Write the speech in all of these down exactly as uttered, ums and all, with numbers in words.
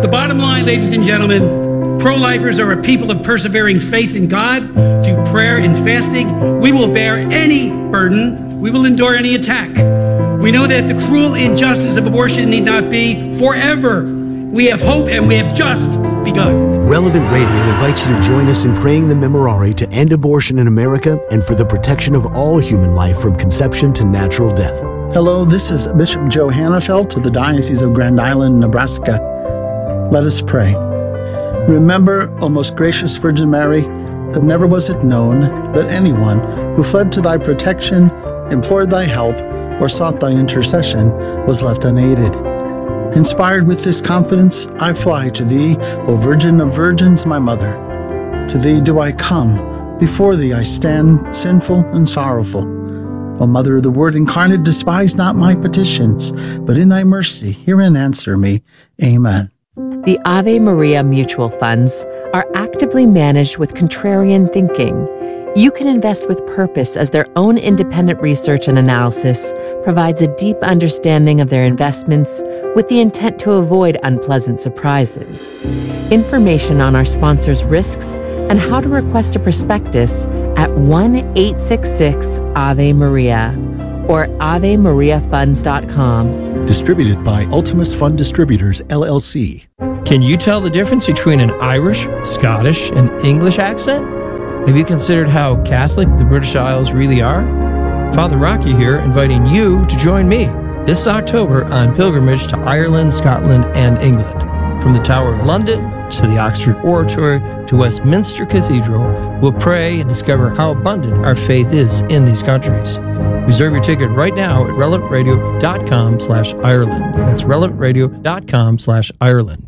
The bottom line, ladies and gentlemen, pro-lifers are a people of persevering faith in God, through prayer and fasting. We will bear any burden. We will endure any attack. We know that the cruel injustice of abortion need not be forever. We have hope, and we have just begun. Relevant Radio invites you to join us in praying the Memorare to end abortion in America and for the protection of all human life from conception to natural death. Hello, this is Bishop Joe Hannafelt of the Diocese of Grand Island, Nebraska. Let us pray. Remember, O most gracious Virgin Mary, that never was it known that anyone who fled to thy protection, implored thy help, or sought thy intercession was left unaided. Inspired with this confidence, I fly to thee, O Virgin of Virgins, my mother. To thee do I come, before thee I stand, sinful and sorrowful. O Mother of the Word incarnate, despise not my petitions, but in thy mercy hear and answer me. Amen. The Ave Maria mutual funds are actively managed with contrarian thinking. You can invest with purpose, as their own independent research and analysis provides a deep understanding of their investments with the intent to avoid unpleasant surprises. Information on our sponsors' risks and how to request a prospectus at one eight six six Ave Maria or ave maria funds dot com. Distributed by Ultimus Fund Distributors, L L C. Can you tell the difference between an Irish, Scottish, and English accent? Have you considered how Catholic the British Isles really are? Father Rocky here, inviting you to join me this October on pilgrimage to Ireland, Scotland, and England. From the Tower of London to the Oxford Oratory to Westminster Cathedral, we'll pray and discover how abundant our faith is in these countries. Reserve your ticket right now at relevant radio dot com slash Ireland. That's relevant radio dot com slash Ireland.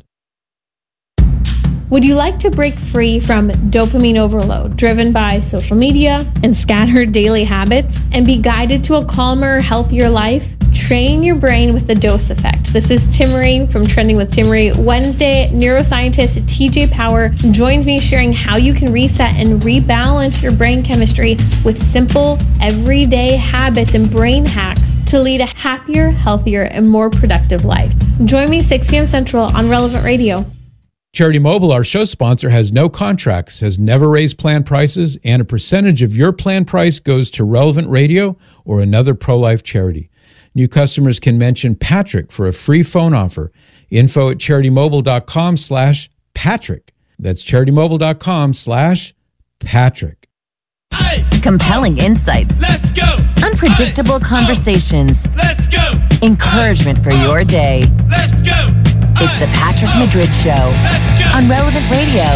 Would you like to break free from dopamine overload driven by social media and scattered daily habits and be guided to a calmer, healthier life? Train your brain with the Dose Effect. This is Timmery from Trending with Timmery. Wednesday, neuroscientist T J Power joins me sharing how you can reset and rebalance your brain chemistry with simple, everyday habits and brain hacks to lead a happier, healthier, and more productive life. Join me six p.m. Central on Relevant Radio. Charity Mobile, our show sponsor, has no contracts, has never raised plan prices, and a percentage of your plan price goes to Relevant Radio or another pro-life charity. New customers can mention Patrick for a free phone offer. Info at charitymobile.com slash Patrick. That's charitymobile.com slash Patrick. Hey. Compelling insights. Let's go. Unpredictable hey. conversations. Let's go. Encouragement for your day. Let's go. It's the Patrick Madrid Show on Relevant Radio.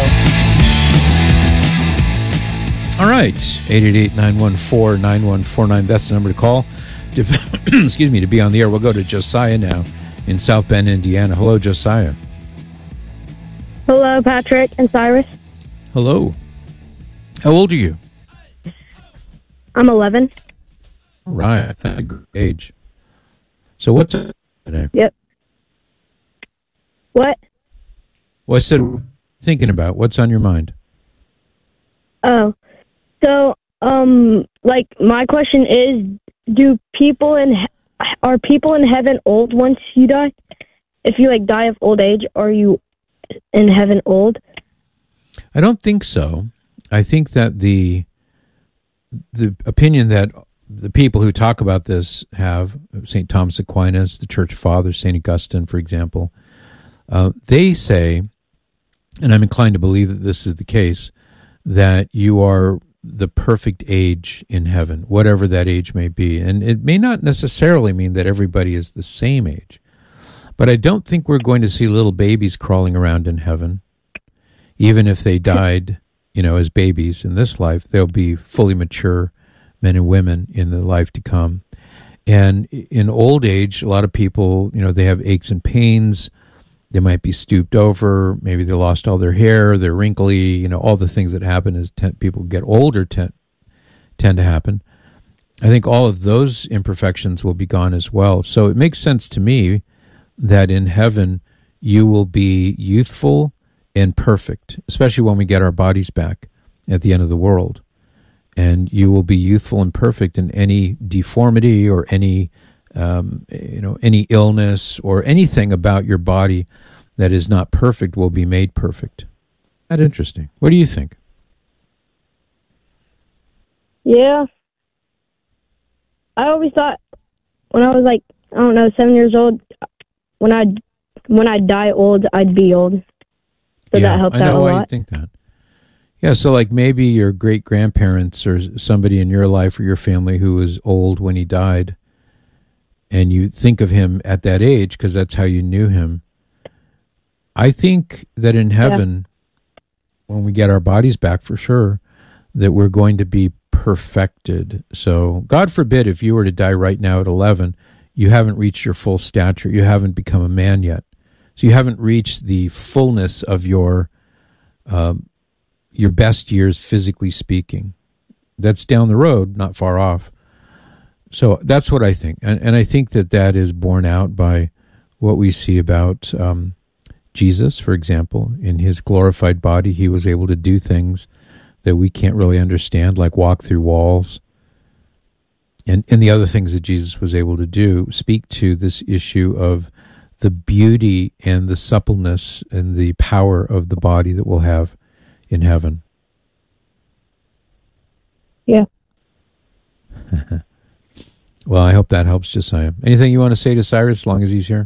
All right, eight eight eight, nine one four, nine one four nine. That's the number to call. To, excuse me, to be on the air. We'll go to Josiah now in South Bend, Indiana. Hello, Josiah. Hello, Patrick and Cyrus. Hello. How old are you? I'm eleven. Right, a great age. So what's up today? Yep. What? Well, I said, thinking about what's on your mind. Oh, so um, like my question is, do people in are people in heaven old once you die? If you like die of old age, are you in heaven old? I don't think so. I think that the the opinion that the people who talk about this have, Saint Thomas Aquinas, the Church Fathers, Saint Augustine, for example, uh, they say, and I'm inclined to believe that this is the case, that you are the perfect age in heaven, whatever that age may be. And it may not necessarily mean that everybody is the same age, but I don't think we're going to see little babies crawling around in heaven. Even if they died, you know, as babies in this life, they'll be fully mature men and women in the life to come. And in old age, a lot of people, you know, they have aches and pains. They might be stooped over. Maybe they lost all their hair. They're wrinkly. You know, all the things that happen as ten, people get older tend, tend to happen. I think all of those imperfections will be gone as well. So it makes sense to me that in heaven you will be youthful and perfect, especially when we get our bodies back at the end of the world. And you will be youthful and perfect, in any deformity or any, um, you know, any illness or anything about your body that is not perfect will be made perfect. That interesting. What do you think? Yeah. I always thought when I was like, I don't know, seven years old, when I when I die old, I'd be old. So yeah, that helped I know out a why lot. you think that. Yeah, so like maybe your great grandparents or somebody in your life or your family who was old when he died, and you think of him at that age because that's how you knew him. I think that in heaven, yeah. when we get our bodies back for sure, that we're going to be perfected. So God forbid if you were to die right now at eleven, you haven't reached your full stature. You haven't become a man yet. So you haven't reached the fullness of your um, your best years, physically speaking. That's down the road, not far off. So that's what I think. And, and I think that that is borne out by what we see about um, Jesus, for example. In his glorified body, he was able to do things that we can't really understand, like walk through walls. And, and the other things that Jesus was able to do speak to this issue of the beauty and the suppleness and the power of the body that we'll have in heaven. Yeah. Well, I hope that helps, Josiah. Anything you want to say to Cyrus as long as he's here?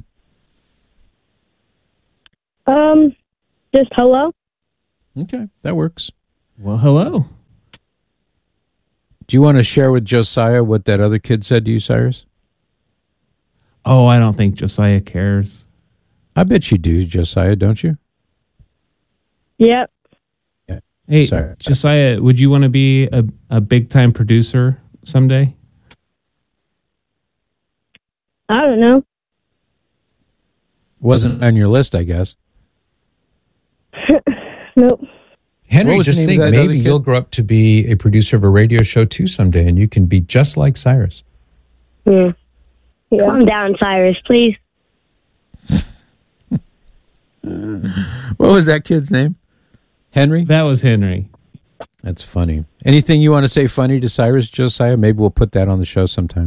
Um, just hello. Okay, that works. Well, hello. Do you want to share with Josiah what that other kid said to you, Cyrus? Oh, I don't think Josiah cares. I bet you do, Josiah, don't you? Yep. Yeah. Hey, Sorry. Josiah, would you want to be a, a big-time producer someday? I don't know. Wasn't on your list, I guess. Nope. Henry, just think maybe you'll grow up to be a producer of a radio show too someday, and you can be just like Cyrus. Yeah. Yeah. Calm down, Cyrus, please. What was that kid's name? Henry? That was Henry. That's funny. Anything you want to say funny to Cyrus, Josiah? Maybe we'll put that on the show sometime.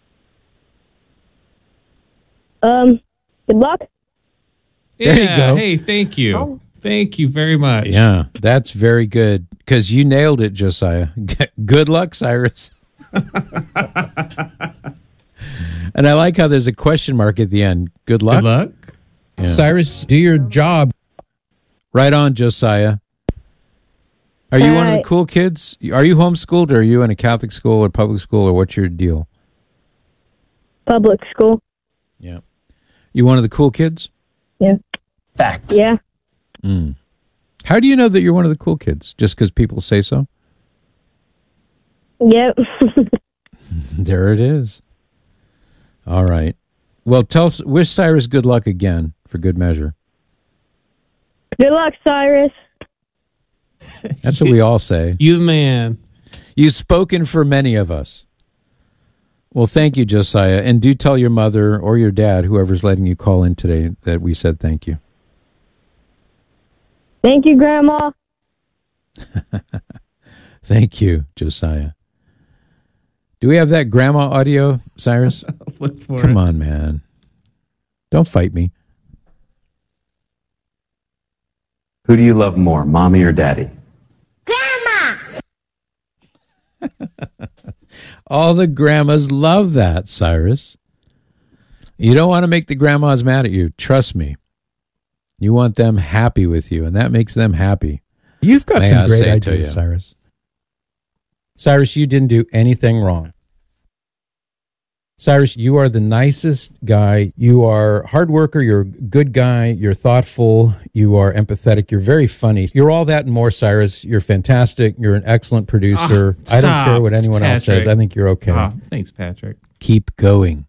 Um, good luck. Yeah, there you go. Hey, thank you. Oh. Thank you very much. Yeah, that's very good. Because you nailed it, Josiah. Good luck, Cyrus. And I like how there's a question mark at the end. Good luck. Good luck. Yeah. Cyrus, do your job. Right on, Josiah. Are you All one of right. the cool kids? Are you homeschooled, or are you in a Catholic school or public school, or what's your deal? Public school. Yeah. You one of the cool kids? Yeah. Fact. Yeah. Mm. How do you know that you're one of the cool kids? Just because people say so? Yep. There it is. All right. Well, tell wish Cyrus good luck again for good measure. Good luck, Cyrus. That's what we all say. You the man. You've spoken for many of us. Well, thank you, Josiah. And do tell your mother or your dad, whoever's letting you call in today, that we said thank you. Thank you, Grandma. Thank you, Josiah. Do we have that grandma audio, Cyrus? Look for Come it. on, man. Don't fight me. Who do you love more, mommy or daddy? All the grandmas love that, Cyrus. You don't want to make the grandmas mad at you. Trust me. You want them happy with you, and that makes them happy. You've got May some I great say to ideas, you. Cyrus. Cyrus, you didn't do anything wrong. Cyrus, you are the nicest guy. You are a hard worker. You're a good guy. You're thoughtful. You are empathetic. You're very funny. You're all that and more, Cyrus. You're fantastic. You're an excellent producer. Oh, I don't stop, care what anyone else Patrick. says. I think you're okay. Oh, thanks, Patrick. Keep going.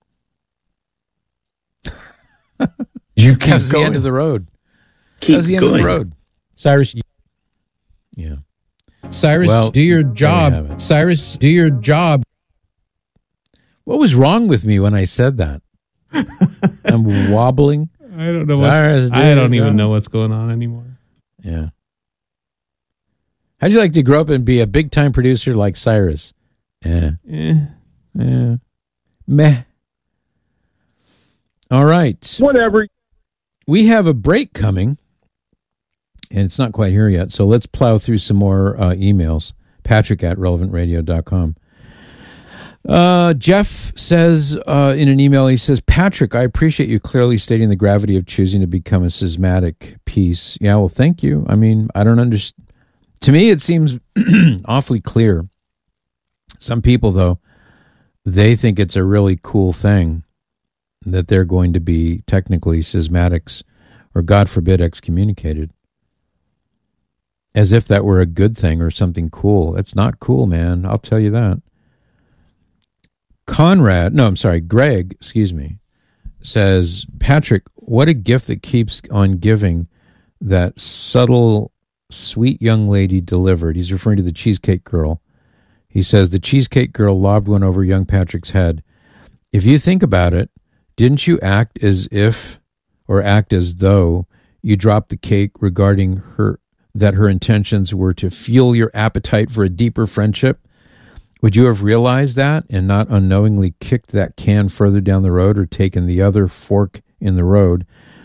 You keep That's the going. end of the road. Keep That's the end going. of the road. Cyrus, you- Yeah. Cyrus, Well, do your there you job. have it. Cyrus, do your job. What was wrong with me when I said that? I'm wobbling. I don't know. Cyrus, What's, do I your don't even job. know what's going on anymore. Yeah. How'd you like to grow up and be a big-time producer like Cyrus? Yeah. Eh. Yeah. Meh. All right. Whatever. we have a break coming, and it's not quite here yet, so let's plow through some more uh, emails. Patrick at relevant radio dot com. Uh, Jeff says uh, in an email, he says, Patrick, I appreciate you clearly stating the gravity of choosing to become a schismatic piece. Yeah, well, thank you. I mean, I don't understand. To me, it seems awfully clear. Some people, though, they think it's a really cool thing that they're going to be technically schismatics or, God forbid, excommunicated. As if that were a good thing or something cool. It's not cool, man. I'll tell you that. Conrad, no, I'm sorry, Greg, excuse me, says, Patrick, what a gift that keeps on giving that subtle, sweet young lady delivered. He's referring to the Cheesecake Girl. He says, the Cheesecake Girl lobbed one over young Patrick's head. If you think about it, didn't you act as if, or act as though, you dropped the cake regarding her, that her intentions were to fuel your appetite for a deeper friendship? Would you have realized that and not unknowingly kicked that can further down the road or taken the other fork in the road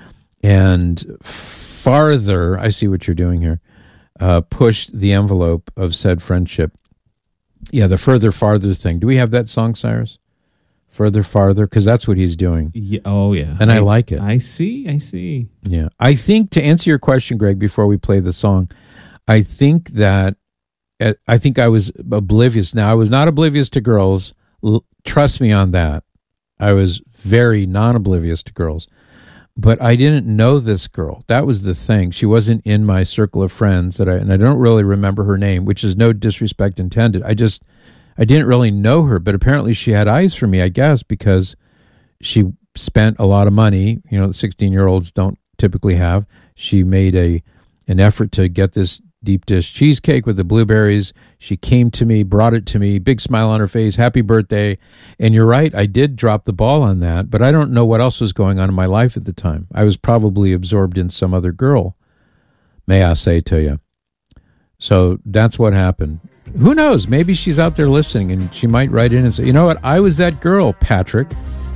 and farther, I see what you're doing here, uh, pushed the envelope of said friendship? Yeah, the further, farther thing. Do we have that song, Cyrus? Further, farther? Because that's what he's doing. Yeah, oh, yeah. And I, I like it. I see, I see. Yeah. I think, to answer your question, Greg, before we play the song, I think that I think I was oblivious. Now, I was not oblivious to girls. L- trust me on that. I was very non-oblivious to girls. But I didn't know this girl. That was the thing. She wasn't in my circle of friends, that I, and I don't really remember her name, which is no disrespect intended. I just, I didn't really know her, but apparently she had eyes for me, I guess, because she spent a lot of money, you know, sixteen-year-olds don't typically have. She made a an effort to get this deep dish cheesecake with the blueberries. She came to me, brought it to me, big smile on her face, happy birthday. And you're right, I did drop the ball on that, but I don't know what else was going on in my life at the time. I was probably absorbed in some other girl, may I say to you. So that's what happened. Who knows? Maybe she's out there listening and she might write in and say, you know what? I was that girl, Patrick,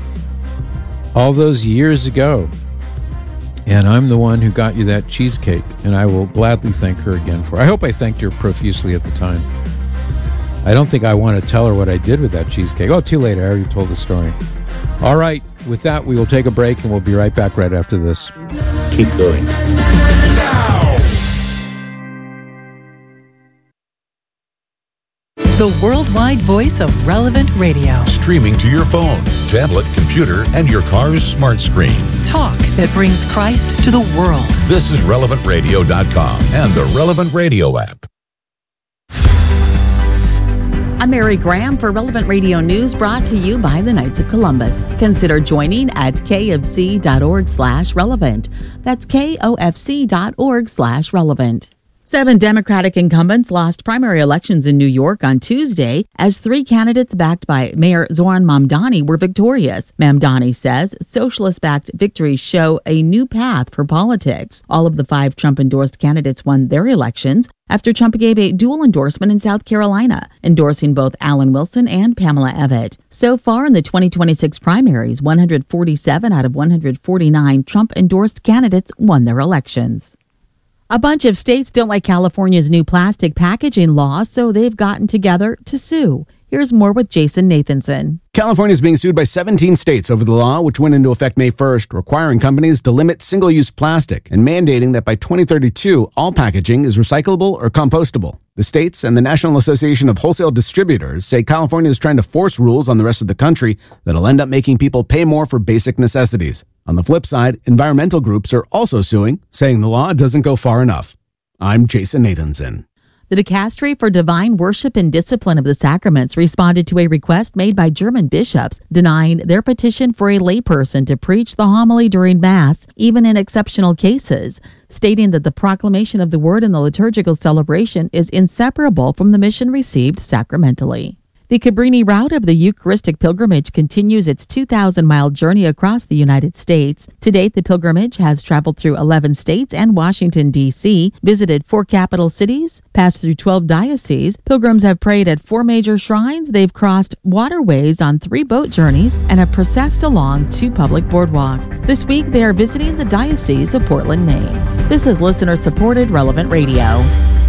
all those years ago. And I'm the one who got you that cheesecake, and I will gladly thank her again for it. I hope I thanked her profusely at the time. I don't think I want to tell her what I did with that cheesecake. Oh, too late. I already told the story. All right. With that, we will take a break, and we'll be right back right after this. Keep going. The worldwide voice of Relevant Radio. Streaming to your phone, tablet, computer, and your car's smart screen. Talk that brings Christ to the world. This is relevant radio dot com and the Relevant Radio app. I'm Mary Graham for Relevant Radio News, brought to you by the Knights of Columbus. Consider joining at k f c dot org slash relevant. That's k o f c dot org slash relevant. Seven Democratic incumbents lost primary elections in New York on Tuesday as three candidates backed by Mayor Zoran Mamdani were victorious. Mamdani says socialist-backed victories show a new path for politics. All of the five Trump-endorsed candidates won their elections after Trump gave a dual endorsement in South Carolina, endorsing both Alan Wilson and Pamela Evette. So far in the twenty twenty-six primaries, one hundred forty-seven out of one hundred forty-nine Trump-endorsed candidates won their elections. A bunch of states don't like California's new plastic packaging law, so they've gotten together to sue. Here's more with Jason Nathanson. California is being sued by seventeen states over the law, which went into effect May first, requiring companies to limit single-use plastic and mandating that by twenty thirty-two, all packaging is recyclable or compostable. The states and the National Association of Wholesale Distributors say California is trying to force rules on the rest of the country that'll end up making people pay more for basic necessities. On the flip side, environmental groups are also suing, saying the law doesn't go far enough. I'm Jason Nathanson. The Dicastery for Divine Worship and Discipline of the Sacraments responded to a request made by German bishops denying their petition for a layperson to preach the homily during Mass, even in exceptional cases, stating that the proclamation of the Word in the liturgical celebration is inseparable from the mission received sacramentally. The Cabrini route of the Eucharistic Pilgrimage continues its two thousand mile journey across the United States. To date, the pilgrimage has traveled through eleven states and Washington, D C, visited four capital cities, passed through twelve dioceses. Pilgrims have prayed at four major shrines. They've crossed waterways on three boat journeys and have processed along two public boardwalks. This week, they are visiting the Diocese of Portland, Maine. This is listener-supported Relevant Radio.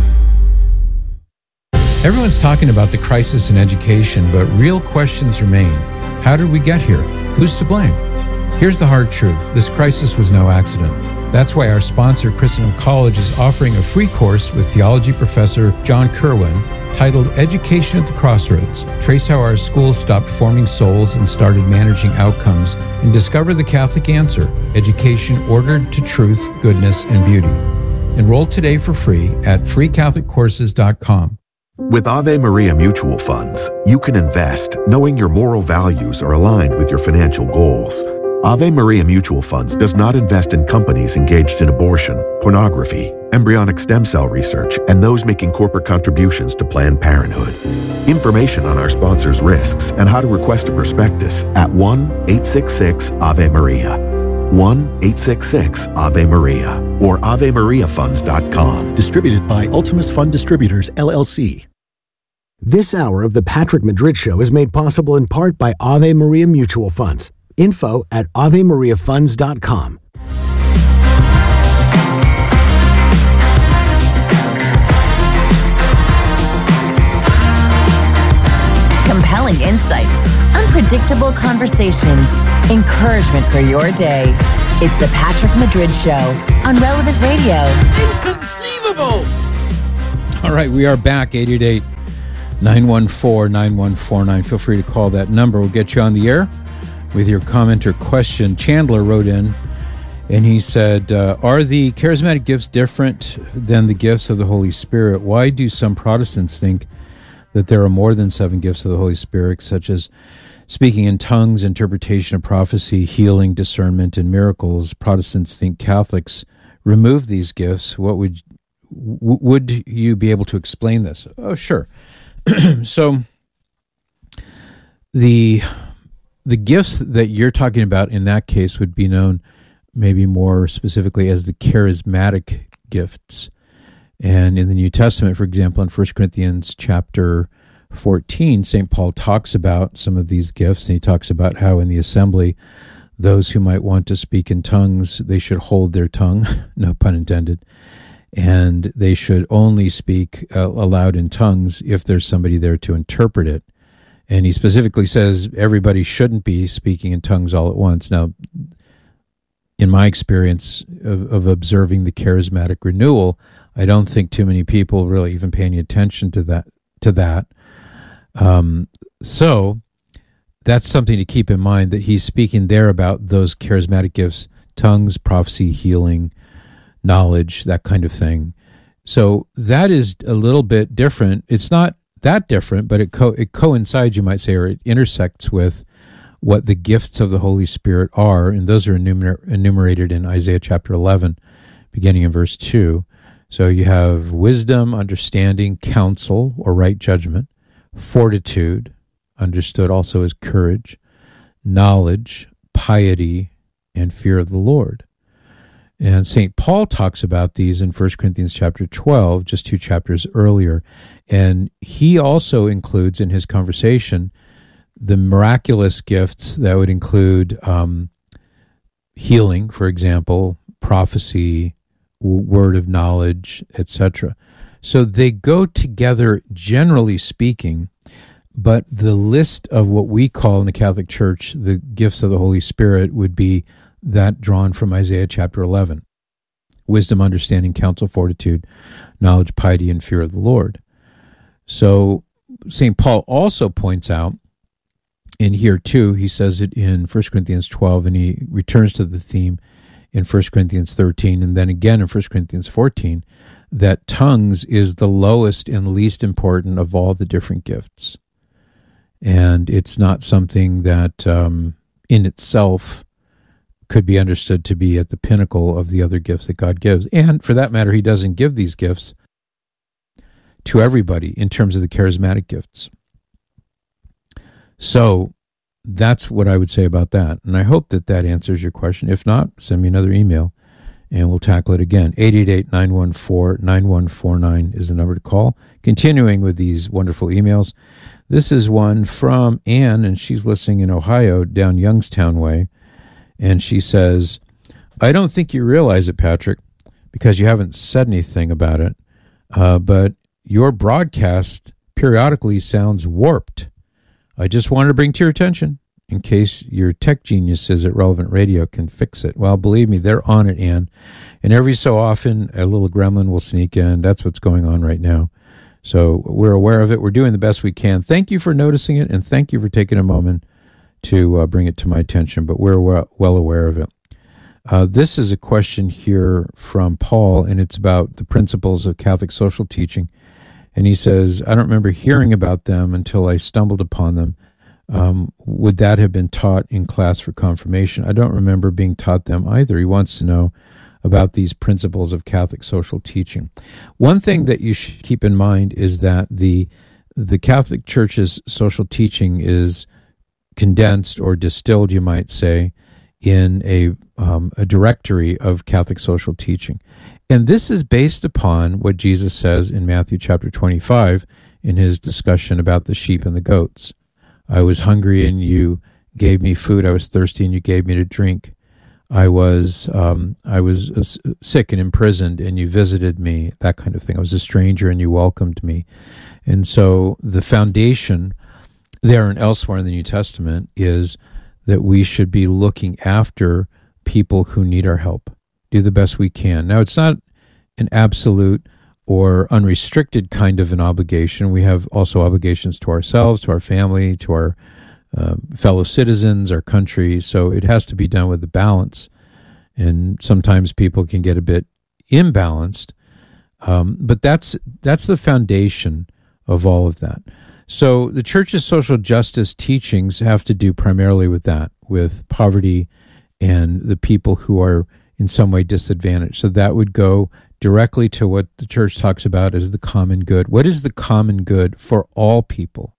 Everyone's talking about the crisis in education, but real questions remain. How did we get here? Who's to blame? Here's the hard truth. This crisis was no accident. That's why our sponsor, Christendom College, is offering a free course with theology professor John Kerwin titled Education at the Crossroads. Trace how our schools stopped forming souls and started managing outcomes, and discover the Catholic answer: education ordered to truth, goodness, and beauty. Enroll today for free at free catholic courses dot com. With Ave Maria Mutual Funds, you can invest knowing your moral values are aligned with your financial goals. Ave Maria Mutual Funds does not invest in companies engaged in abortion, pornography, embryonic stem cell research, and those making corporate contributions to Planned Parenthood. Information on our sponsors' risks and how to request a prospectus at one eight six six Ave Maria. one eight six six Ave Maria or ave maria funds dot com. Distributed by Ultimus Fund Distributors, L L C. This hour of the Patrick Madrid Show is made possible in part by Ave Maria Mutual Funds. Info at ave maria funds dot com. Compelling insights, unpredictable conversations, encouragement for your day. It's the Patrick Madrid Show on Relevant Radio. Inconceivable! All right, we are back. eight eight eight, nine one four, nine one four nine. Feel free to call that number. We'll get you on the air with your comment or question. Chandler wrote in, and he said, uh, are the charismatic gifts different than the gifts of the Holy Spirit? Why do some Protestants think that there are more than seven gifts of the Holy Spirit, such as speaking in tongues, interpretation of prophecy, healing, discernment, and miracles? Protestants think Catholics remove these gifts. What would w- would you be able to explain this? Oh, sure. So the the gifts that you're talking about in that case would be known maybe more specifically as the charismatic gifts. And in the New Testament, for example, in First Corinthians chapter fourteen, Saint Paul talks about some of these gifts, and he talks about how in the assembly, those who might want to speak in tongues, they should hold their tongue, no pun intended, and they should only speak uh, aloud in tongues if there's somebody there to interpret it. And he specifically says everybody shouldn't be speaking in tongues all at once. Now, in my experience of, of observing the charismatic renewal, I don't think too many people really even pay any attention to that. To that, um, so that's something to keep in mind, that he's speaking there about those charismatic gifts: tongues, prophecy, healing, knowledge, that kind of thing. So that is a little bit different. It's not that different, but it co- it coincides, you might say, or it intersects with what the gifts of the Holy Spirit are, and those are enumer- enumerated in Isaiah chapter eleven, beginning in verse two. So you have wisdom, understanding, counsel, or right judgment, fortitude, understood also as courage, knowledge, piety, and fear of the Lord. And Saint Paul talks about these in First Corinthians chapter twelve, just two chapters earlier. And he also includes in his conversation the miraculous gifts that would include um, healing, for example, prophecy, word of knowledge, et cetera. So they go together, generally speaking, but the list of what we call in the Catholic Church the gifts of the Holy Spirit would be that drawn from Isaiah chapter eleven. Wisdom, understanding, counsel, fortitude, knowledge, piety, and fear of the Lord. So Saint Paul also points out, in here too, he says it in First Corinthians twelve, and he returns to the theme in First Corinthians thirteen, and then again in First Corinthians fourteen, that tongues is the lowest and least important of all the different gifts. And it's not something that um, in itself could be understood to be at the pinnacle of the other gifts that God gives. And for that matter, he doesn't give these gifts to everybody in terms of the charismatic gifts. So that's what I would say about that. And I hope that that answers your question. If not, send me another email and we'll tackle it again. eight eight eight, nine one four, nine one four nine is the number to call. Continuing with these wonderful emails. This is one from Ann, and she's listening in Ohio down Youngstown way. And she says, I don't think you realize it, Patrick, because you haven't said anything about it, uh, but your broadcast periodically sounds warped. I just wanted to bring to your attention in case your tech geniuses at Relevant Radio can fix it. Well, believe me, they're on it, Ann. And every so often, a little gremlin will sneak in. That's what's going on right now. So we're aware of it. We're doing the best we can. Thank you for noticing it, and thank you for taking a moment to uh, bring it to my attention, but we're well, well aware of it. Uh, this is a question here from Paul, and it's about the principles of Catholic social teaching. And he says, I don't remember hearing about them until I stumbled upon them. Um, would that have been taught in class for confirmation? I don't remember being taught them either. He wants to know about these principles of Catholic social teaching. One thing that you should keep in mind is that the the Catholic Church's social teaching is condensed or distilled, you might say, in a um, a directory of Catholic social teaching. And this is based upon what Jesus says in Matthew chapter twenty-five in his discussion about the sheep and the goats. I was hungry and you gave me food. I was thirsty and you gave me to drink. I was um, I was uh, sick and imprisoned and you visited me, that kind of thing. I was a stranger and you welcomed me. And so the foundation there and elsewhere in the New Testament is that we should be looking after people who need our help, do the best we can. Now, it's not an absolute or unrestricted kind of an obligation. We have also obligations to ourselves, to our family, to our uh, fellow citizens, our country. So it has to be done with a balance. And sometimes people can get a bit imbalanced. Um, but that's that's the foundation of all of that. So the Church's social justice teachings have to do primarily with that, with poverty and the people who are in some way disadvantaged. So that would go directly to what the Church talks about as the common good. What is the common good for all people?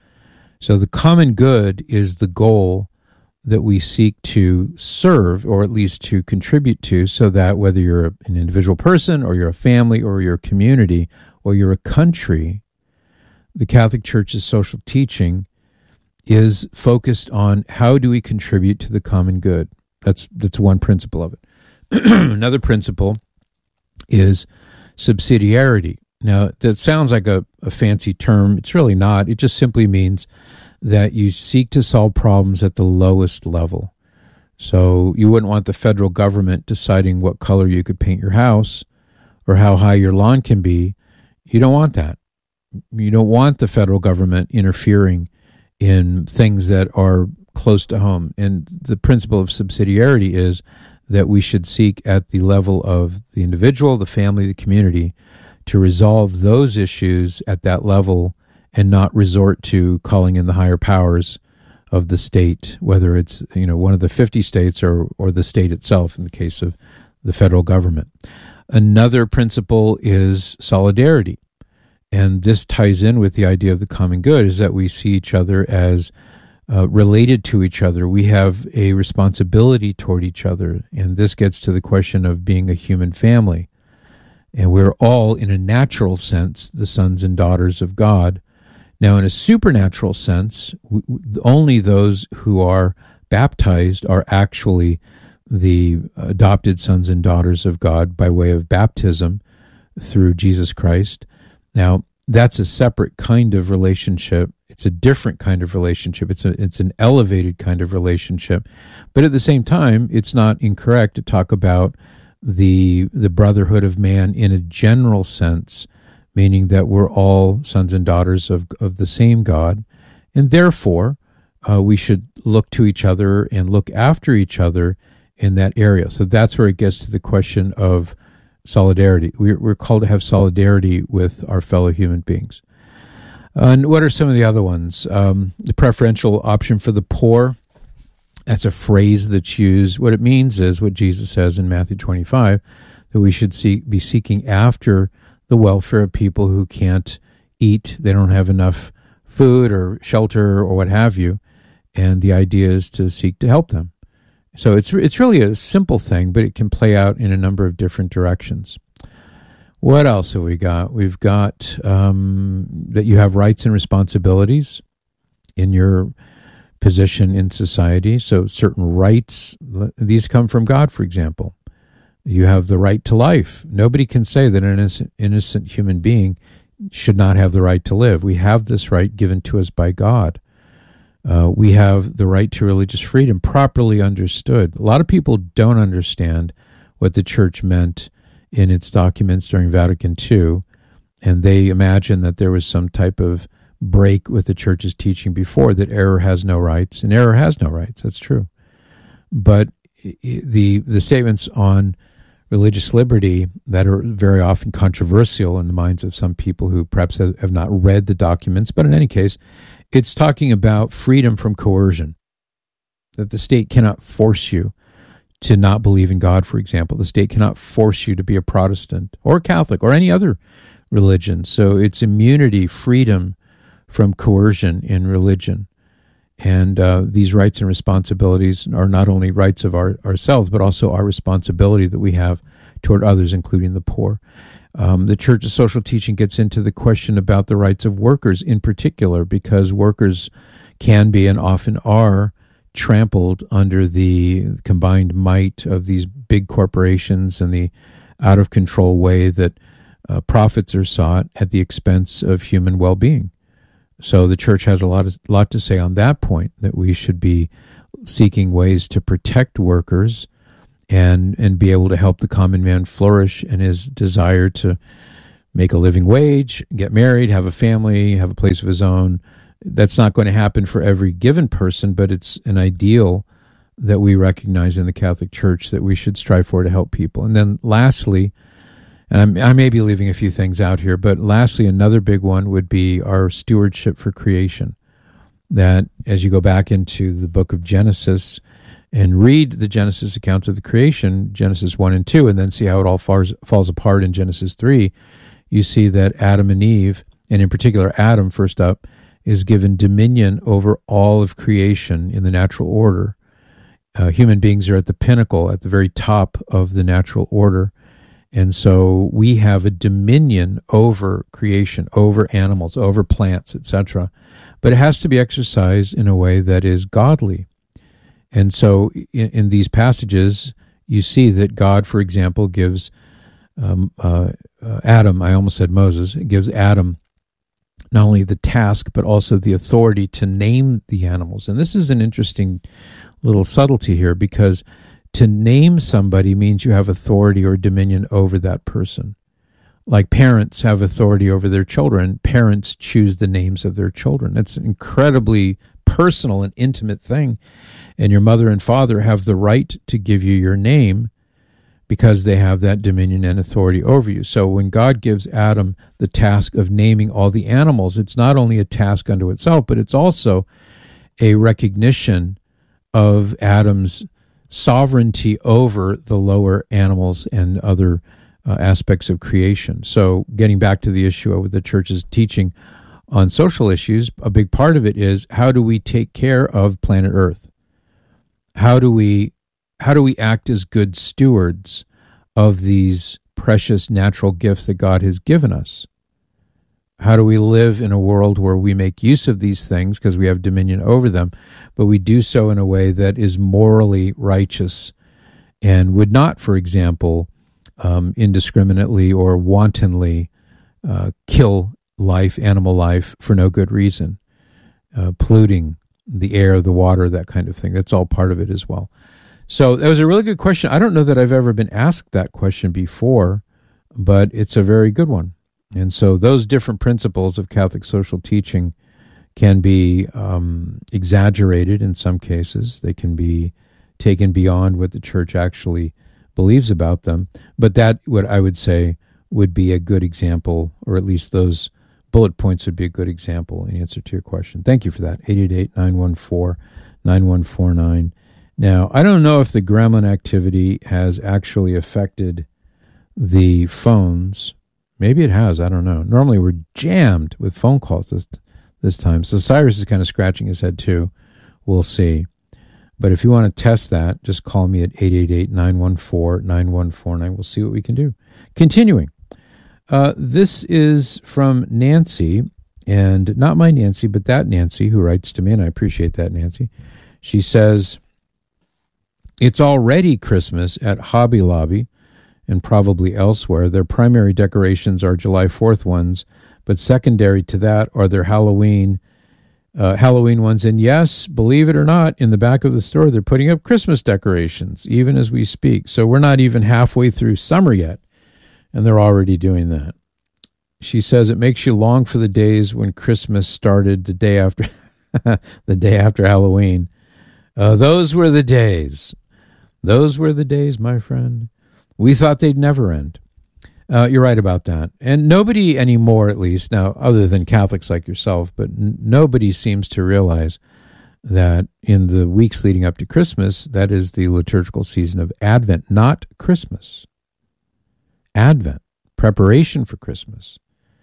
So the common good is the goal that we seek to serve, or at least to contribute to, so that whether you're an individual person or you're a family or you're a community or you're a country, the Catholic Church's social teaching is focused on how do we contribute to the common good. That's that's one principle of it. Another principle is subsidiarity. Now, that sounds like a, a fancy term. It's really not. It just simply means that you seek to solve problems at the lowest level. So you wouldn't want the federal government deciding what color you could paint your house or how high your lawn can be. You don't want that. You don't want the federal government interfering in things that are close to home. And the principle of subsidiarity is that we should seek at the level of the individual, the family, the community, to resolve those issues at that level and not resort to calling in the higher powers of the state, whether it's, you know, one of the fifty states or, or the state itself in the case of the federal government. Another principle is solidarity. And this ties in with the idea of the common good, is that we see each other as uh, related to each other. We have a responsibility toward each other. And this gets to the question of being a human family. And we're all, in a natural sense, the sons and daughters of God. Now, in a supernatural sense, we, only those who are baptized are actually the adopted sons and daughters of God by way of baptism through Jesus Christ. Now, that's a separate kind of relationship. It's a different kind of relationship. It's a, it's an elevated kind of relationship. But at the same time, it's not incorrect to talk about the the brotherhood of man in a general sense, meaning that we're all sons and daughters of, of the same God. And therefore, uh, we should look to each other and look after each other in that area. So that's where it gets to the question of solidarity. We're, we're called to have solidarity with our fellow human beings. And what are some of the other ones? Um, the preferential option for the poor. That's a phrase that's used. What it means is what Jesus says in Matthew twenty-five, that we should seek, be seeking after the welfare of people who can't eat. They don't have enough food or shelter or what have you, and the idea is to seek to help them. So it's it's really a simple thing, but it can play out in a number of different directions. What else have we got? We've got um, that you have rights and responsibilities in your position in society. So certain rights, these come from God, for example. You have the right to life. Nobody can say that an innocent, innocent human being should not have the right to live. We have this right given to us by God. Uh, we have the right to religious freedom, properly understood. A lot of people don't understand what the church meant in its documents during Vatican Two, and they imagine that there was some type of break with the church's teaching before, that error has no rights, and error has no rights. That's true. But the the statements on religious liberty that are very often controversial in the minds of some people who perhaps have, have not read the documents, but in any case, it's talking about freedom from coercion, that the state cannot force you to not believe in God, for example. The state cannot force you to be a Protestant or Catholic or any other religion. So it's immunity, freedom from coercion in religion. And uh, these rights and responsibilities are not only rights of our, ourselves, but also our responsibility that we have toward others, including the poor. Um, the Church's social teaching gets into the question about the rights of workers in particular, because workers can be and often are trampled under the combined might of these big corporations and the out-of-control way that uh, profits are sought at the expense of human well-being. So the church has a lot, of, lot to say on that point, that we should be seeking ways to protect workers and and be able to help the common man flourish in his desire to make a living wage, get married, have a family, have a place of his own. That's not going to happen for every given person, but it's an ideal that we recognize in the Catholic Church that we should strive for to help people. And then lastly, and I'm, I may be leaving a few things out here, but lastly, another big one would be our stewardship for creation. That as you go back into the book of Genesis and read the Genesis accounts of the creation, Genesis one and two, and then see how it all falls, falls apart in Genesis three, you see that Adam and Eve, and in particular Adam first up, is given dominion over all of creation in the natural order. Uh, human beings are at the pinnacle, at the very top of the natural order. And so we have a dominion over creation, over animals, over plants, et cetera. But it has to be exercised in a way that is godly. And so in, in these passages, you see that God, for example, gives um, uh, uh, Adam, I almost said Moses, it gives Adam not only the task, but also the authority to name the animals. And this is an interesting little subtlety here, because to name somebody means you have authority or dominion over that person. Like parents have authority over their children, parents choose the names of their children. That's an incredibly personal and intimate thing. And your mother and father have the right to give you your name because they have that dominion and authority over you. So when God gives Adam the task of naming all the animals, it's not only a task unto itself, but it's also a recognition of Adam's sovereignty over the lower animals and other uh, aspects of creation. So getting back to the issue of the church's teaching on social issues, a big part of it is, how do we take care of planet Earth? How do we how do we act as good stewards of these precious natural gifts that God has given us? How do we live in a world where we make use of these things because we have dominion over them, but we do so in a way that is morally righteous and would not, for example, um, indiscriminately or wantonly uh, kill life, animal life, for no good reason, uh, polluting the air, the water, that kind of thing. That's all part of it as well. So that was a really good question. I don't know that I've ever been asked that question before, but it's a very good one. And so those different principles of Catholic social teaching can be um, exaggerated in some cases. They can be taken beyond what the church actually believes about them. But that, what I would say, would be a good example, or at least those bullet points would be a good example in answer to your question. Thank you for that. eight eight eight, nine one four, nine one four nine. Now, I don't know if the gremlin activity has actually affected the phones. Maybe it has. I don't know. Normally we're jammed with phone calls this this time. So Cyrus is kind of scratching his head too. We'll see. But if you want to test that, just call me at eight eight eight, nine one four, nine one four nine. We'll see what we can do. Continuing. Uh, this is from Nancy, and not my Nancy, but that Nancy who writes to me, and I appreciate that, Nancy. She says, it's already Christmas at Hobby Lobby and probably elsewhere. Their primary decorations are July fourth ones, but secondary to that are their Halloween Uh, Halloween ones. And yes, believe it or not, in the back of the store, they're putting up Christmas decorations, even as we speak. So we're not even halfway through summer yet, and they're already doing that. She says it makes you long for the days when Christmas started the day after the day after Halloween. Uh, those were the days. Those were the days, my friend. We thought they'd never end. Uh, you're right about that. And nobody anymore, at least, now, other than Catholics like yourself, but n- nobody seems to realize that in the weeks leading up to Christmas, that is the liturgical season of Advent, not Christmas. Advent, preparation for Christmas.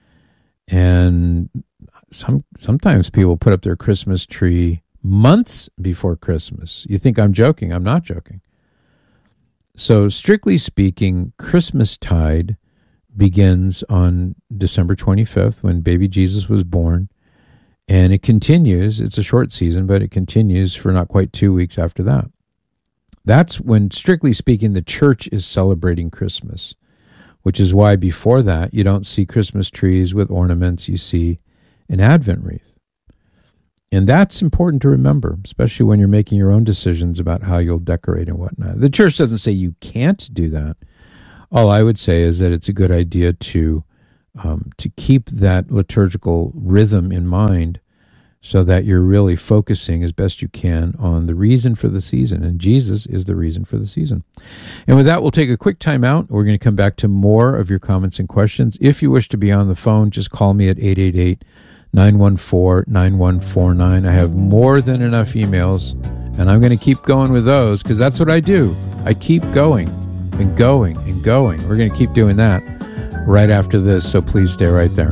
And some sometimes people put up their Christmas tree months before Christmas. You think I'm joking? I'm not joking. So, strictly speaking, Christmastide begins on December twenty-fifth when baby Jesus was born, and it continues. It's a short season, but it continues for not quite two weeks after that. That's when, strictly speaking, the church is celebrating Christmas, which is why before that you don't see Christmas trees with ornaments. You see an Advent wreath. And that's important to remember, especially when you're making your own decisions about how you'll decorate and whatnot. The church doesn't say you can't do that. All I would say is that it's a good idea to um, to keep that liturgical rhythm in mind so that you're really focusing as best you can on the reason for the season. And Jesus is the reason for the season. And with that, we'll take a quick time out. We're going to come back to more of your comments and questions. If you wish to be on the phone, just call me at eight eight eight, nine one four, nine one four nine. I have more than enough emails, and I'm going to keep going with those because that's what I do. I keep going and going and going. We're going to keep doing that right after this, so please stay right there.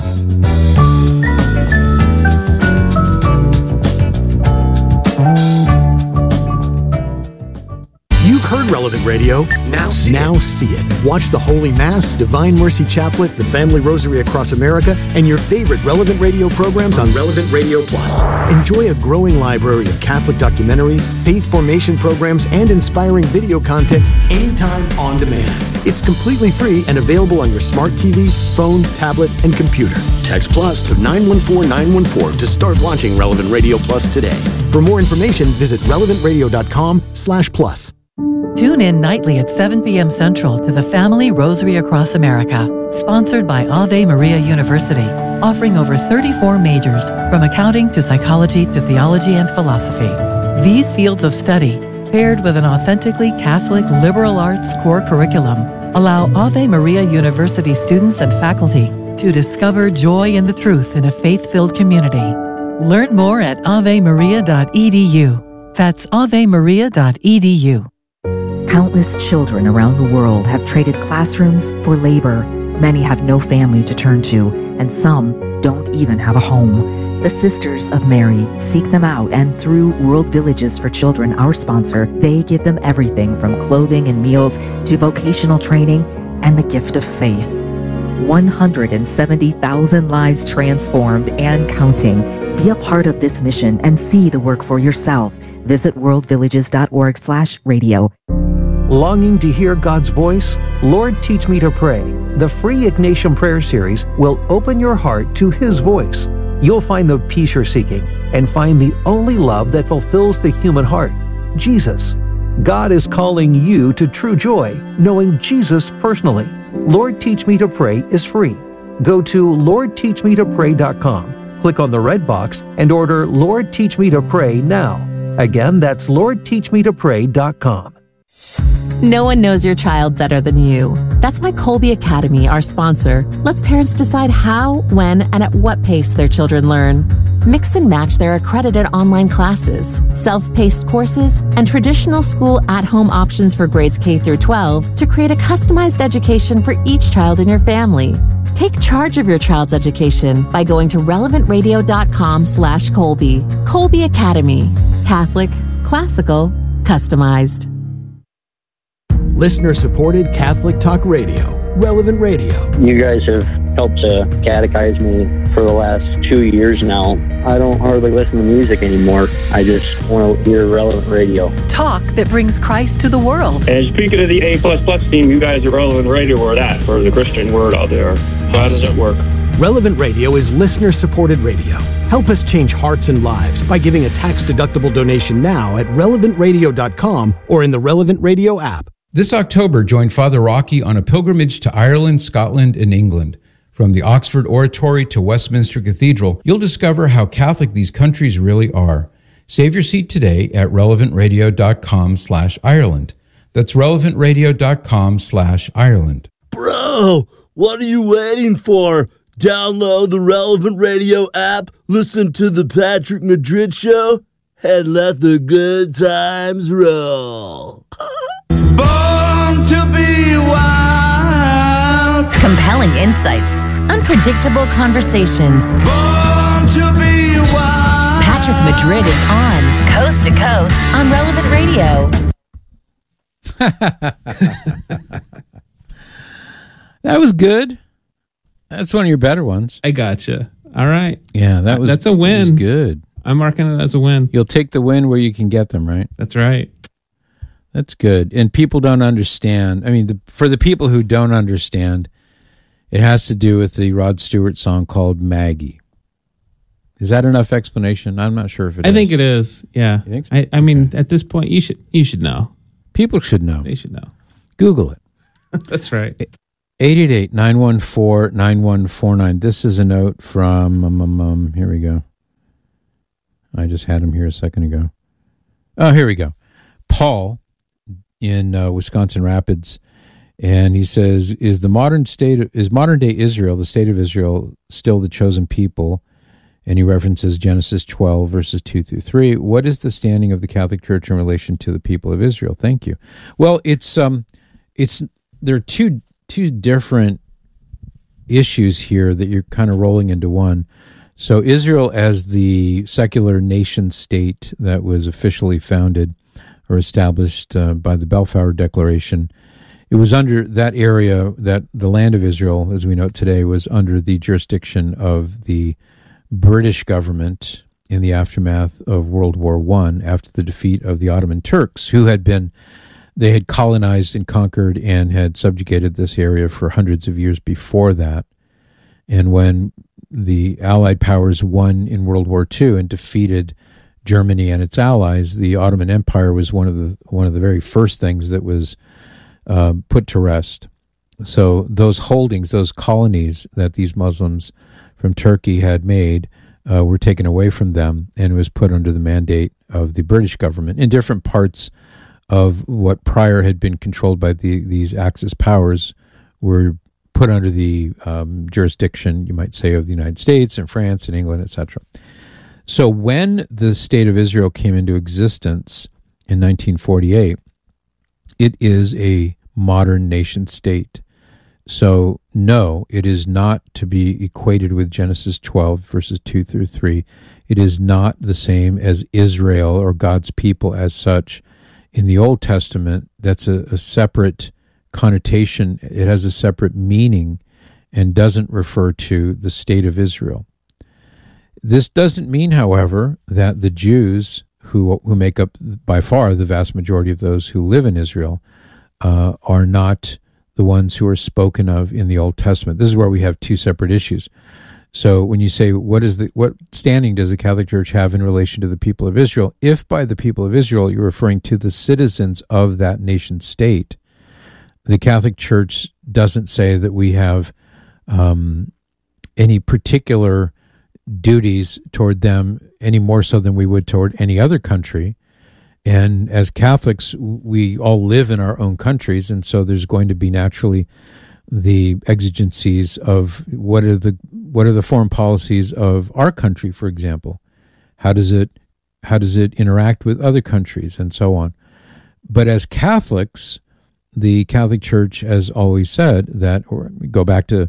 You've heard Relevant Radio. Now see, now see it. Watch the Holy Mass, Divine Mercy Chaplet, the Family Rosary Across America, and your favorite Relevant Radio programs on Relevant Radio Plus. Enjoy a growing library of Catholic documentaries, faith formation programs, and inspiring video content anytime on demand. It's completely free and available on your smart T V, phone, tablet, and computer. Text Plus to nine one four nine one four to start launching Relevant Radio Plus today. For more information, visit relevant radio dot com slash plus. Tune in nightly at seven p.m. Central to the Family Rosary Across America, sponsored by Ave Maria University, offering over thirty-four majors, from accounting to psychology to theology and philosophy. These fields of study, paired with an authentically Catholic liberal arts core curriculum, allow Ave Maria University students and faculty to discover joy in the truth in a faith-filled community. Learn more at ave maria dot e d u. That's ave maria dot e d u. Countless children around the world have traded classrooms for labor. Many have no family to turn to, and some don't even have a home. The Sisters of Mary seek them out, and through World Villages for Children, our sponsor, they give them everything from clothing and meals to vocational training and the gift of faith. one hundred seventy thousand lives transformed and counting. Be a part of this mission and see the work for yourself. Visit world villages dot org slash radio. Longing to hear God's voice? Lord, Teach Me to Pray. The free Ignatian Prayer Series will open your heart to His voice. You'll find the peace you're seeking and find the only love that fulfills the human heart, Jesus. God is calling you to true joy, knowing Jesus personally. Lord, Teach Me to Pray is free. Go to lord teach me to pray dot com, click on the red box, and order Lord, Teach Me to Pray now. Again, that's lord teach me to pray dot com. No one knows your child better than you. That's why Colby Academy, our sponsor, lets parents decide how, when, and at what pace their children learn. Mix and match their accredited online classes, self-paced courses, and traditional school at-home options for grades K through twelve to create a customized education for each child in your family. Take charge of your child's education by going to relevantradio.com slash Colby. Colby Academy. Catholic, classical, customized. Listener-supported Catholic Talk Radio. Relevant Radio. You guys have helped to catechize me for the last two years now. I don't hardly listen to music anymore. I just want to hear Relevant Radio. Talk that brings Christ to the world. And speaking of the A plus plus team, you guys at Relevant Radio are that for the Christian word out there. How does it work? Relevant Radio is listener-supported radio. Help us change hearts and lives by giving a tax-deductible donation now at relevant radio dot com or in the Relevant Radio app. This October, join Father Rocky on a pilgrimage to Ireland, Scotland, and England. From the Oxford Oratory to Westminster Cathedral, you'll discover how Catholic these countries really are. Save your seat today at relevantradio.com slash Ireland. That's relevantradio.com slash Ireland. Bro, what are you waiting for? Download the Relevant Radio app, listen to the Patrick Madrid Show, and let the good times roll. Born to be wild. Compelling insights, unpredictable conversations. Born to be wild. Patrick Madrid is on Coast to Coast on Relevant Radio. That was good. That's one of your better ones. I gotcha. All right. Yeah, that was that's a win. That was good. I'm marking it as a win. You'll take the win where you can get them, right? That's right. That's good. And people don't understand. I mean, the, for the people who don't understand, it has to do with the Rod Stewart song called Maggie. Is that enough explanation? I'm not sure if it I is. I think it is. Yeah. You think so? I, I mean, at this point, you should you should know. People should know. They should know. Google it. That's right. eight eight eight, nine one four, nine one four nine. This is a note from, um, um, um, here we go. I just had him here a second ago. Oh, here we go. Paul in uh, Wisconsin Rapids, and he says, is the modern state, is modern day Israel, the state of Israel, still the chosen people? And he references Genesis twelve, verses two through three. What is the standing of the Catholic Church in relation to the people of Israel? Thank you. Well, it's, um, it's, there are two, two different issues here that you're kind of rolling into one. So Israel as the secular nation state that was officially founded or established uh, by the Balfour Declaration, it was under that area, that the land of Israel, as we know it today, was under the jurisdiction of the British government in the aftermath of World War One, after the defeat of the Ottoman Turks, who had been, they had colonized and conquered and had subjugated this area for hundreds of years before that. And when the Allied powers won in World War Two and defeated Germany and its allies, the Ottoman Empire was one of the one of the very first things that was uh, put to rest. So those holdings, those colonies that these Muslims from Turkey had made uh, were taken away from them and was put under the mandate of the British government in different parts of what prior had been controlled by the, these Axis powers, were put under the um, jurisdiction, you might say, of the United States and France and England, et cetera. So when the State of Israel came into existence in nineteen forty-eight, it is a modern nation state. So no, it is not to be equated with Genesis twelve, verses two through three. It is not the same as Israel or God's people as such. In the Old Testament, that's a, a separate connotation. It has a separate meaning and doesn't refer to the state of Israel. This doesn't mean, however, that the Jews, who who make up by far the vast majority of those who live in Israel, uh, are not the ones who are spoken of in the Old Testament. This is where we have two separate issues. So when you say, what is the what standing does the Catholic Church have in relation to the people of Israel? If by the people of Israel you're referring to the citizens of that nation state, the Catholic Church doesn't say that we have um, any particular duties toward them any more so than we would toward any other country. And as Catholics, we all live in our own countries, and so there's going to be naturally the exigencies of what are the what are the foreign policies of our country, for example. How does it how does it interact with other countries, and so on. But as Catholics, the Catholic Church has always said that, or go back to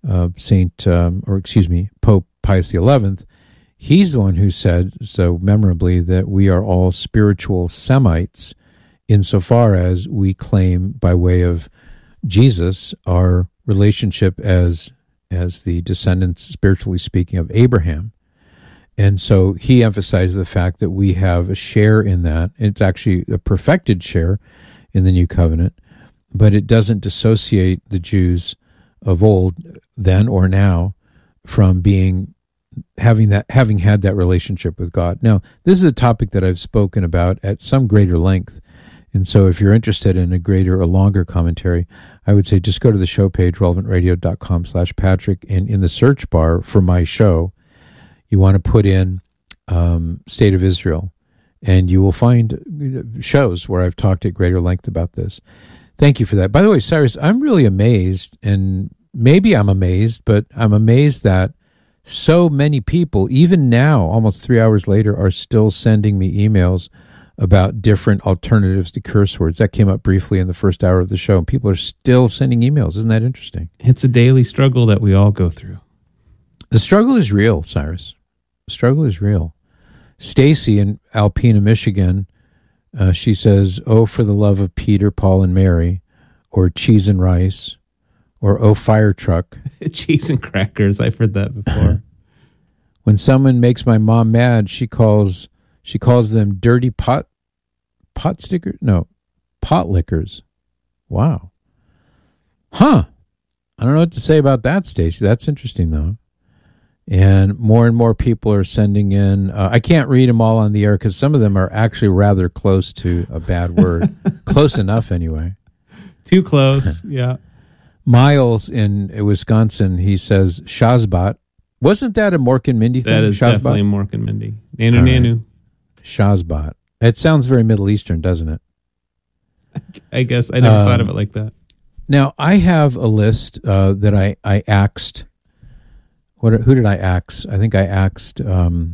uh, Saint, um, or excuse me, Pope Pius the eleventh, he's the one who said so memorably that we are all spiritual Semites insofar as we claim by way of Jesus our relationship as as the descendants, spiritually speaking, of Abraham. And so he emphasized the fact that we have a share in that. It's actually a perfected share in the New Covenant, but it doesn't dissociate the Jews of old, then or now, from being having that having had that relationship with God. Now, this is a topic that I've spoken about at some greater length. And so if you're interested in a greater or longer commentary, I would say just go to the show page, relevant radio dot com slash Patrick, and in the search bar for my show, you want to put in um, State of Israel, and you will find shows where I've talked at greater length about this. Thank you for that. By the way, Cyrus, I'm really amazed, and maybe I'm amazed, but I'm amazed that so many people, even now, almost three hours later, are still sending me emails about different alternatives to curse words. That came up briefly in the first hour of the show, and people are still sending emails. Isn't that interesting? It's a daily struggle that we all go through. The struggle is real, Cyrus. The struggle is real. Stacy in Alpena, Michigan, uh, she says, "Oh, for the love of Peter, Paul, and Mary," or "cheese and rice," or "Oh, fire truck." Cheese and crackers. I've heard that before. When someone makes my mom mad, she calls she calls them dirty pot pot stickers. No, pot lickers. Wow. Huh. I don't know what to say about that, Stacy. That's interesting, though. And more and more people are sending in. Uh, I can't read them all on the air because some of them are actually rather close to a bad word. Close enough, anyway. Too close, yeah. Miles in Wisconsin, he says, Shazbot. Wasn't that a Mork and Mindy thing? That is Shazbot? definitely Mork and Mindy. Nanu, all nanu. Right. Shazbot. It sounds very Middle Eastern, doesn't it? I guess. I never um, thought of it like that. Now, I have a list uh, that I, I axed. What? Who did I ax? I think I axed um,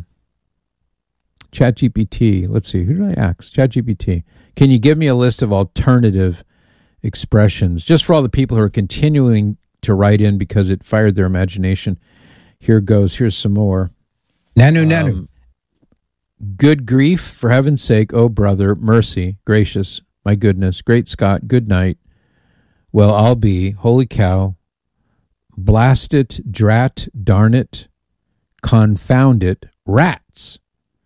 ChatGPT. Let's see. Who did I ax? ChatGPT. Can you give me a list of alternative expressions, just for all the people who are continuing to write in because it fired their imagination? Here goes. Here's some more. Nanu, um, nanu. Good grief, for heaven's sake, oh brother, mercy, gracious, my goodness, great Scott, good night. Well, I'll be, holy cow, blast it, drat, darn it, confound it, rats,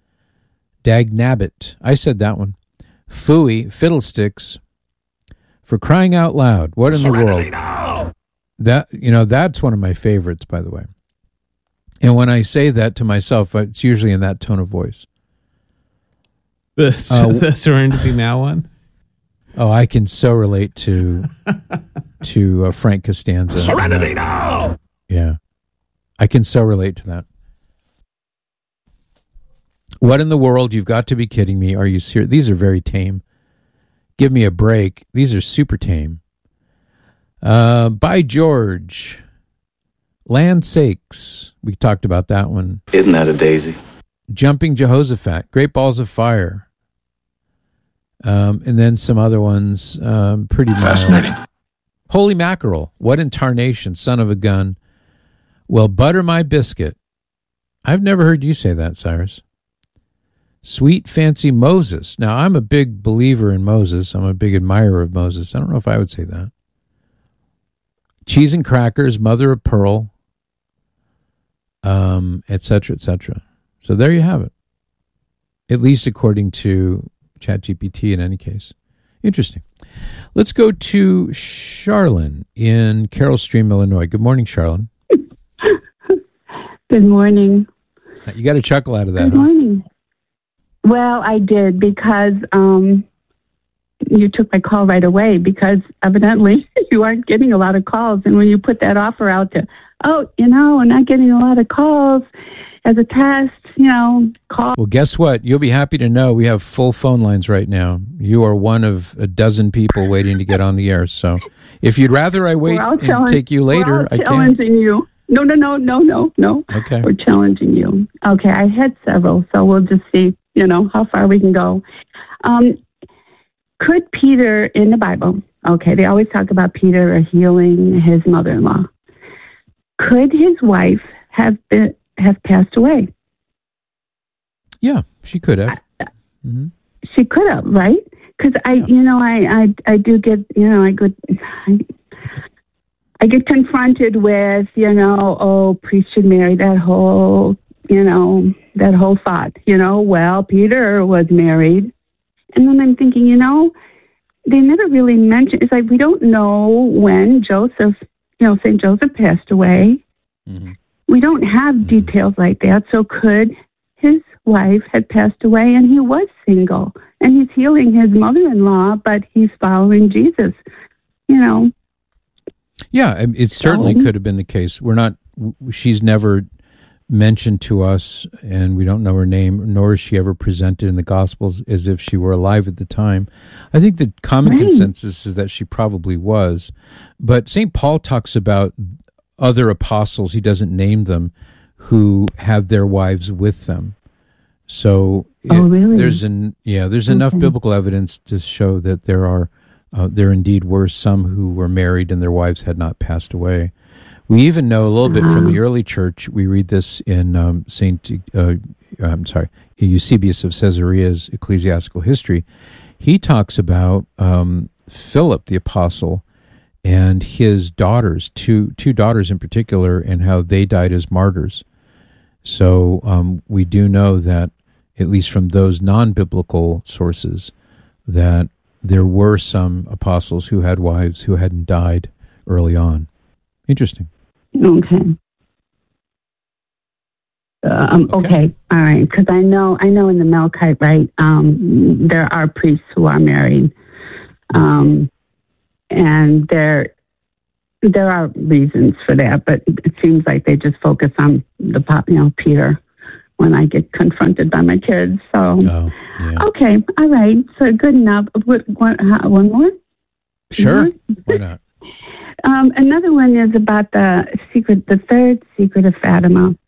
dagnabbit. I said that one. Phooey, fiddlesticks, for crying out loud. What in Serenity the world? Now! That, you know, that's one of my favorites, by the way. And when I say that to myself, it's usually in that tone of voice. The, uh, the Serenity Now one? Oh, I can so relate to to uh, Frank Costanza. Serenity Now! Yeah. I can so relate to that. What in the world? You've got to be kidding me. Are you serious? These are very tame. Give me a break. These are super tame. Uh, by George. Land sakes. We talked about that one. Isn't that a daisy? Jumping Jehoshaphat. Great balls of fire. Um, and then some other ones. Um, pretty fascinating. Mild. Holy mackerel. What in tarnation, son of a gun. Well, butter my biscuit. I've never heard you say that, Cyrus. Sweet fancy Moses. Now, I'm a big believer in Moses. I'm a big admirer of Moses. I don't know if I would say that. Cheese and crackers, mother of pearl, um, et cetera, et cetera. So there you have it. At least according to ChatGPT in any case. Interesting. Let's go to Charlene in Carroll Stream, Illinois. Good morning, Charlene. Good morning. You got a chuckle out of that, Good huh? morning. Well, I did because um, you took my call right away because evidently you aren't getting a lot of calls. And when you put that offer out to, oh, you know, I'm not getting a lot of calls as a test, you know, call. Well, guess what? You'll be happy to know we have full phone lines right now. You are one of a dozen people waiting to get on the air. So if you'd rather I wait and challenge, take you later, I can. We're challenging you. No, no, no, no, no, no. Okay. We're challenging you. Okay, I had several, so we'll just see, you know, how far we can go. Um, could Peter in the Bible, okay, they always talk about Peter healing his mother-in-law. could his wife have been have passed away? Yeah, she could have. Mm-hmm. She could have, right? Because I, yeah. you know, I, I, I do get, you know, I get, I, I get confronted with, you know, oh, priest should marry, that whole, you know, that whole thought, you know, well, Peter was married. And then I'm thinking, you know, they never really mentioned, it's like we don't know when Joseph, you know, Saint Joseph passed away. Mm-hmm. We don't have mm-hmm. details like that. So could his wife had passed away and he was single and he's healing his mother-in-law, but he's following Jesus, you know? Yeah, it certainly so, could have been the case. We're not, she's never mentioned to us, and we don't know her name, nor is she ever presented in the Gospels as if she were alive at the time. I think the common right. consensus is that she probably was. But Saint Paul talks about other apostles, he doesn't name them, who have their wives with them. So oh, it, really? there's an yeah, there's okay. enough biblical evidence to show that there are uh, there indeed were some who were married and their wives had not passed away. We even know a little bit from the early church. We read this in um, Saint uh, I'm sorry, Eusebius of Caesarea's Ecclesiastical History. He talks about um, Philip the apostle and his daughters, two two daughters in particular, and how they died as martyrs. So um, we do know that, at least from those non-biblical sources, that there were some apostles who had wives who hadn't died early on. Interesting. Okay. Um, okay. okay, all right. Because I know, I know in the Melkite, right? Um, there are priests who are married, um, and there there are reasons for that. But it seems like they just focus on the pop, you know, Peter. When I get confronted by my kids, so oh, yeah. okay, all right. So good enough. What, what, how, one more? Sure. One more? Why not? Um, another one is about the secret, the third secret of Fatima.